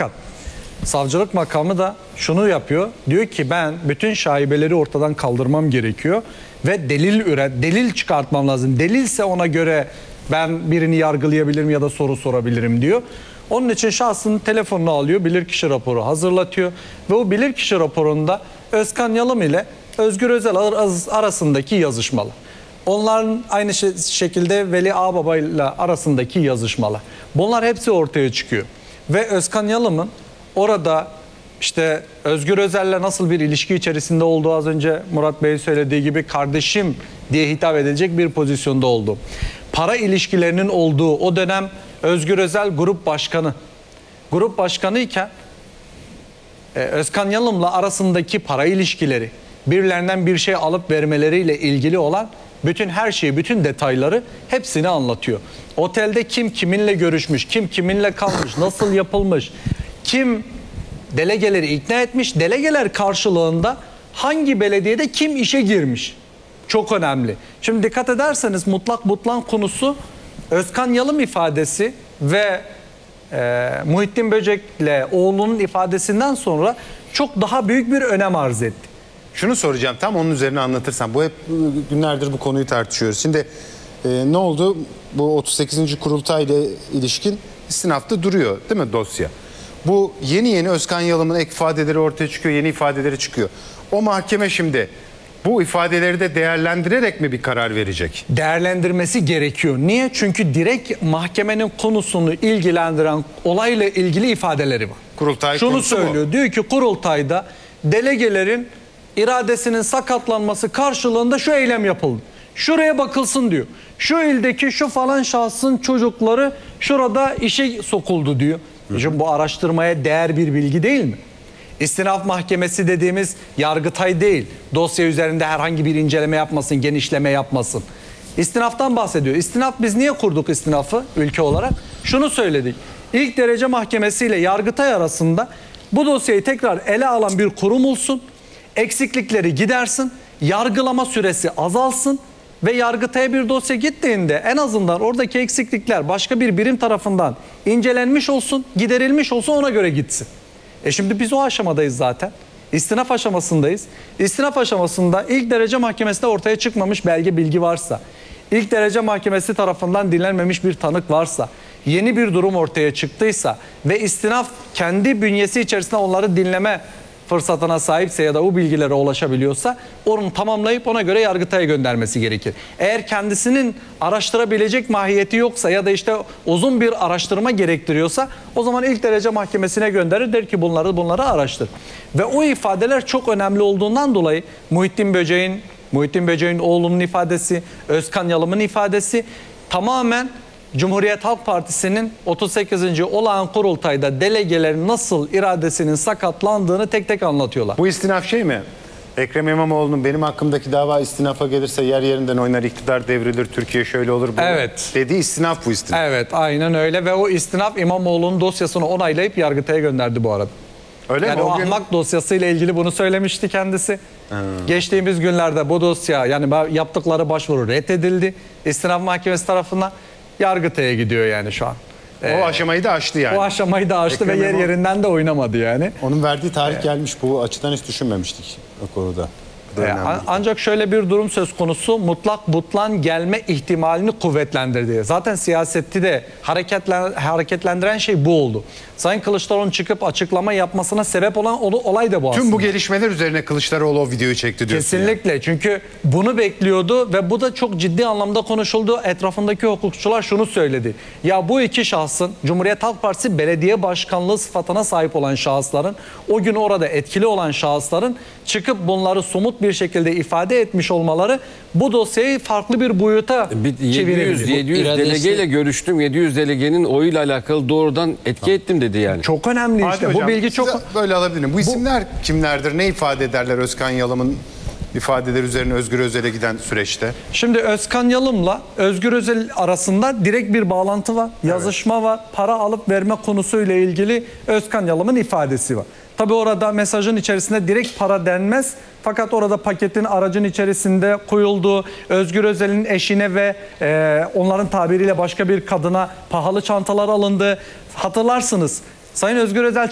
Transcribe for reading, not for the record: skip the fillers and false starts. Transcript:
Fakat savcılık makamı da şunu yapıyor. Diyor ki ben bütün şaibeleri ortadan kaldırmam gerekiyor ve delil çıkartmam lazım. Delilse ona göre ben birini yargılayabilirim ya da soru sorabilirim diyor. Onun için şahsın telefonunu alıyor, bilirkişi raporu hazırlatıyor ve o bilirkişi raporunda Özkan Yalım ile Özgür Özel arasındaki yazışmalar. Onların aynı şekilde Veli Ağbaba ile arasındaki yazışmalar. Bunlar hepsi ortaya çıkıyor. Ve Özkan Yalım'ın orada işte Özgür Özel'le nasıl bir ilişki içerisinde olduğu, az önce Murat Bey'in söylediği gibi kardeşim diye hitap edilecek bir pozisyonda oldu. Para ilişkilerinin olduğu o dönem Özgür Özel grup başkanı. Grup başkanı iken Özkan Yalım'la arasındaki para ilişkileri, birilerinden bir şey alıp vermeleriyle ilgili olan bütün her şeyi, bütün detayları hepsini anlatıyor. Otelde kim kiminle görüşmüş, kim kiminle kalmış, nasıl yapılmış, kim delegeleri ikna etmiş, delegeler karşılığında hangi belediyede kim işe girmiş. Çok önemli. Şimdi dikkat ederseniz mutlak butlan konusu Özkan Yalım ifadesi ve Muhittin Böcek'le oğlunun ifadesinden sonra çok daha büyük bir önem arz etti. Şunu soracağım, tam onun üzerine anlatırsan. Bu hep günlerdir bu konuyu tartışıyoruz. Şimdi ne oldu? Bu 38. kurultayla ilişkin istinafta duruyor değil mi dosya? Bu yeni Özkan Yalım'ın ek ifadeleri ortaya çıkıyor, yeni ifadeleri çıkıyor. O mahkeme şimdi bu ifadeleri de değerlendirerek mi bir karar verecek? Değerlendirmesi gerekiyor. Niye? Çünkü direkt mahkemenin konusunu ilgilendiren olayla ilgili ifadeleri var. Kurultay şunu söylüyor. Bu. Diyor ki kurultayda delegelerin iradesinin sakatlanması karşılığında şu eylem yapıldı. Şuraya bakılsın diyor. Şu ildeki şu falan şahsın çocukları şurada işe sokuldu diyor. Şimdi bu araştırmaya değer bir bilgi değil mi? İstinaf mahkemesi dediğimiz Yargıtay değil. Dosya üzerinde herhangi bir inceleme yapmasın, genişleme yapmasın. İstinaftan bahsediyor. İstinaf, biz niye kurduk istinafı ülke olarak? Şunu söyledik. İlk derece mahkemesi ile Yargıtay arasında bu dosyayı tekrar ele alan bir kurum olsun. Eksiklikleri gidersin. Yargılama süresi azalsın. Ve Yargıtay'a bir dosya gittiğinde en azından oradaki eksiklikler başka bir birim tarafından incelenmiş olsun, giderilmiş olsun, ona göre gitsin. Şimdi biz o aşamadayız zaten. İstinaf aşamasındayız. İstinaf aşamasında ilk derece mahkemesinde ortaya çıkmamış belge bilgi varsa, ilk derece mahkemesi tarafından dinlenmemiş bir tanık varsa, yeni bir durum ortaya çıktıysa ve istinaf kendi bünyesi içerisinde onları dinleme fırsatına sahipse ya da o bilgilere ulaşabiliyorsa onu tamamlayıp ona göre Yargıtay'a göndermesi gerekir. Eğer kendisinin araştırabilecek mahiyeti yoksa ya da işte uzun bir araştırma gerektiriyorsa o zaman ilk derece mahkemesine gönderir, der ki bunları araştır. Ve o ifadeler çok önemli olduğundan dolayı Muhittin Böcek'in oğlunun ifadesi, Özkan Yalım'ın ifadesi tamamen Cumhuriyet Halk Partisi'nin 38. olağan kurultayda delegelerin nasıl iradesinin sakatlandığını tek tek anlatıyorlar. Bu istinaf şey mi? Ekrem İmamoğlu'nun benim hakkımdaki dava istinafa gelirse yer yerinden oynar, iktidar devrilir, Türkiye şöyle olur. Evet. Dediği istinaf bu istinaf. Evet, aynen öyle ve o istinaf İmamoğlu'nun dosyasını onaylayıp Yargıtay'a gönderdi bu arada. Öyle yani mi? o ahmak dosyasıyla ilgili bunu söylemişti kendisi. Geçtiğimiz günlerde bu dosya, yani yaptıkları başvuru reddedildi. İstinaf Mahkemesi tarafından Yargıtay'a gidiyor yani şu an. O aşamayı da aştı yani. O aşamayı da aştı ve yerinden de oynamadı yani. Onun verdiği tarih gelmiş. Bu açıdan hiç düşünmemiştik o konuda. Ancak şöyle bir durum söz konusu, mutlak butlan gelme ihtimalini kuvvetlendirdi. Zaten siyaseti de hareketlendiren şey bu oldu. Sayın Kılıçdaroğlu'nun çıkıp açıklama yapmasına sebep olan olay da bu aslında. Tüm bu gelişmeler üzerine Kılıçdaroğlu o videoyu çekti diyorsun. Kesinlikle yani. Çünkü bunu bekliyordu ve bu da çok ciddi anlamda konuşuldu. Etrafındaki hukukçular şunu söyledi. Ya bu iki şahsın, Cumhuriyet Halk Partisi belediye başkanlığı sıfatına sahip olan şahısların, o gün orada etkili olan şahısların çıkıp bunları somut bir şekilde ifade etmiş olmaları bu dosyayı farklı bir boyuta çevirebilir. 700 delegeyle görüştüm. 700 delegenin oyuyla alakalı doğrudan etki ettim dedi yani. Çok önemli işte. Hocam, bu bilgi çok... Böyle alabilirim. Bu isimler kimlerdir? Ne ifade ederler Özkan Yalım'ın ifadeleri üzerine Özgür Özel'e giden süreçte? Şimdi Özkan Yalım'la Özgür Özel arasında direkt bir bağlantı var. Yazışma var. Para alıp verme konusuyla ilgili Özkan Yalım'ın ifadesi var. Tabi orada mesajın içerisinde direkt para denmez. Fakat orada paketin aracın içerisinde koyulduğu, Özgür Özel'in eşine ve onların tabiriyle başka bir kadına pahalı çantalar alındı. Hatırlarsınız. Sayın Özgür Özel